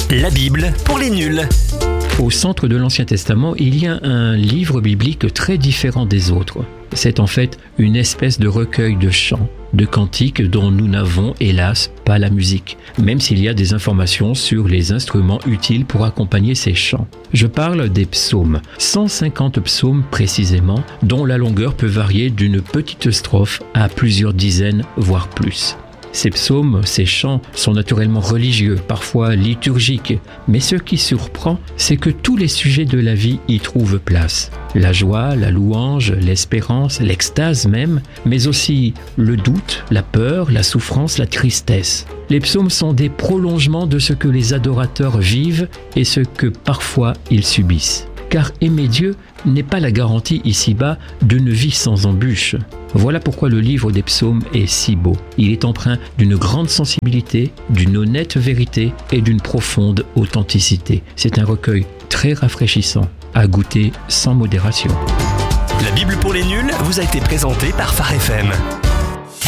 La Bible pour les nuls. Au centre de l'Ancien Testament, il y a un livre biblique très différent des autres. C'est en fait une espèce de recueil de chants, de cantiques dont nous n'avons hélas pas la musique, même s'il y a des informations sur les instruments utiles pour accompagner ces chants. Je parle des psaumes, 150 psaumes précisément, dont la longueur peut varier d'une petite strophe à plusieurs dizaines, voire plus. Ces psaumes, ces chants sont naturellement religieux, parfois liturgiques, mais ce qui surprend, c'est que tous les sujets de la vie y trouvent place. La joie, la louange, l'espérance, l'extase même, mais aussi le doute, la peur, la souffrance, la tristesse. Les psaumes sont des prolongements de ce que les adorateurs vivent et ce que parfois ils subissent. Car aimer Dieu n'est pas la garantie ici-bas d'une vie sans embûches. Voilà pourquoi le livre des psaumes est si beau. Il est empreint d'une grande sensibilité, d'une honnête vérité et d'une profonde authenticité. C'est un recueil très rafraîchissant, à goûter sans modération. La Bible pour les nuls vous a été présentée par Phare FM.